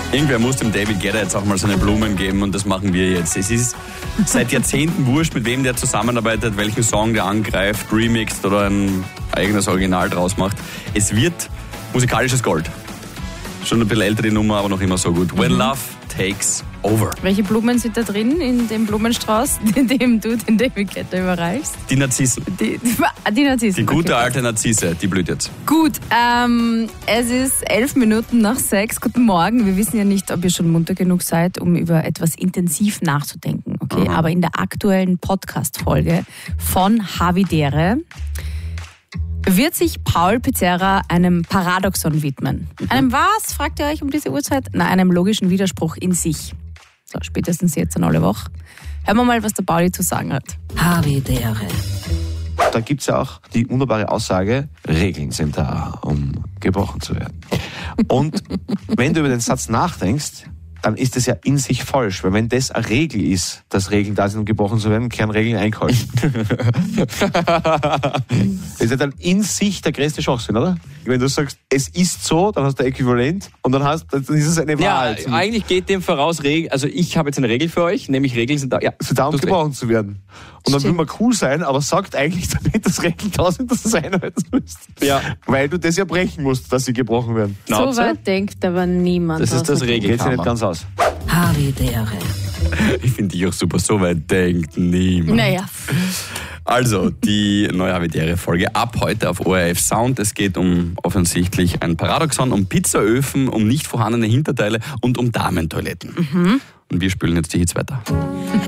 Irgendwer muss dem David Guetta jetzt auch mal seine Blumen geben und das machen wir jetzt. Es ist seit Jahrzehnten wurscht, mit wem der zusammenarbeitet, welchen Song der angreift, remixt oder ein eigenes Original draus macht. Es wird musikalisches Gold. Schon ein bisschen älter die Nummer, aber noch immer so gut. When Love Takes Over. Welche Blumen sind da drin in dem Blumenstrauß, in dem du den David Guetta überreichst? Die Narzissen. Die Narzissen. Die gute okay. alte Narzisse, die blüht jetzt. Gut, es ist 11 Minuten nach 6. Guten Morgen. Wir wissen ja nicht, ob ihr schon munter genug seid, um über etwas intensiv nachzudenken. Okay, aber in der aktuellen Podcast-Folge von Havidere wird sich Paul Pizzerra einem Paradoxon widmen. Einem was, fragt ihr euch um diese Uhrzeit? Na, einem logischen Widerspruch in sich. So, spätestens jetzt an alle Woche. Hören wir mal, was der Pauli zu sagen hat. Havidere. Da gibt es ja auch die wunderbare Aussage, Regeln sind da, um gebrochen zu werden. Und wenn du über den Satz nachdenkst, dann ist das ja in sich falsch. Weil wenn das eine Regel ist, dass Regeln da sind, um gebrochen zu werden, können Regeln eingehalten. Das ist ja dann in sich der größte Schwachsinn, oder? Wenn du sagst, es ist so, dann hast du Äquivalent und dann ist es eine Wahl. Ja, eigentlich geht dem voraus, also ich habe jetzt eine Regel für euch, nämlich Regeln sind da, sind da, um gebrochen zu werden. Und dann will man cool sein, aber sagt eigentlich damit, dass Regeln da sind, dass du es einhalten musst. Ja. Weil du das ja brechen musst, dass sie gebrochen werden. So weit denkt aber niemand. Das ist das Geht ja Regelkammer. nicht ganz aus. Havidere. Ich finde dich auch super, so weit denkt niemand. Naja. Also, die neue Havidere-Folge ab heute auf ORF Sound. Es geht um offensichtlich ein Paradoxon, um Pizzaöfen, um nicht vorhandene Hinterteile und um Damentoiletten. Und wir spülen jetzt die Hits weiter.